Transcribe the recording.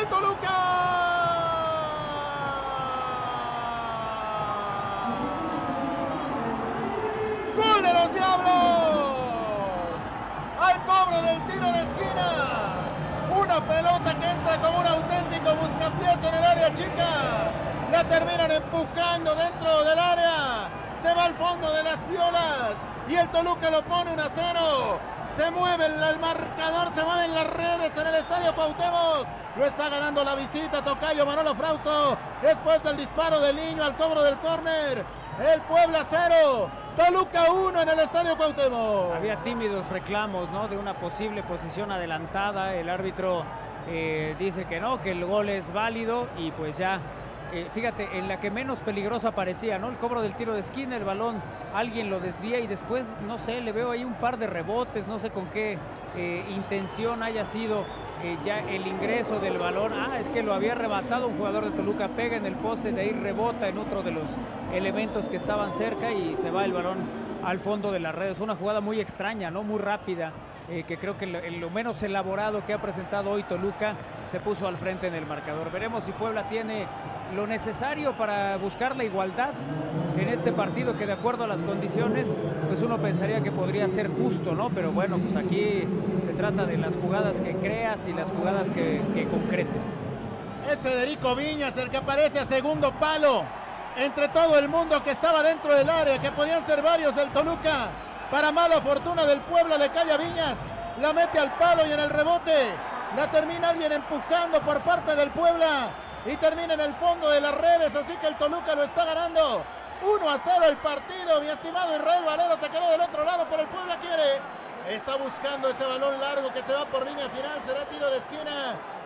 Toluca. ¡Gol de los Diablos! Al cobro del tiro de esquina. Una pelota que entra como un auténtico buscapiés en el área chica. La terminan empujando dentro del área. Se va al fondo de las piolas. Y el Toluca lo pone 1-0. Se mueve el marcador, se mueven las redes en el Estadio Cuauhtémoc. Lo está ganando la visita tocayo Manolo Frausto. Después del disparo del Niño al cobro del córner. El Puebla 0, Toluca 1 en el Estadio Cuauhtémoc. Había tímidos reclamos, ¿no?, de una posible posición adelantada. El árbitro dice que no, que el gol es válido y pues ya, fíjate, en la que menos peligrosa parecía, ¿no? El cobro del tiro de esquina, el balón, alguien lo desvía y después, no sé, le veo ahí un par de rebotes, no sé con qué intención haya sido ya el ingreso del balón. Es que lo había arrebatado un jugador de Toluca, pega en el poste, de ahí rebota en otro de los elementos que estaban cerca y se va el balón al fondo de las redes. Fue una jugada muy extraña, ¿no?, muy rápida, que creo que lo menos elaborado que ha presentado hoy Toluca se puso al frente en el marcador. Veremos si Puebla tiene lo necesario para buscar la igualdad en este partido, que de acuerdo a las condiciones, pues uno pensaría que podría ser justo, ¿no? Pero bueno, pues aquí se trata de las jugadas que creas y las jugadas que concretes. Es Federico Viñas el que aparece a segundo palo entre todo el mundo que estaba dentro del área, que podían ser varios del Toluca. Para mala fortuna del Puebla le cae a Viñas, la mete al palo y en el rebote la termina alguien empujando por parte del Puebla y termina en el fondo de las redes, así que el Toluca lo está ganando 1-0 el partido. Mi estimado Israel Valero, te quedó del otro lado, pero el Puebla está buscando ese balón largo que se va por línea final, será tiro de esquina.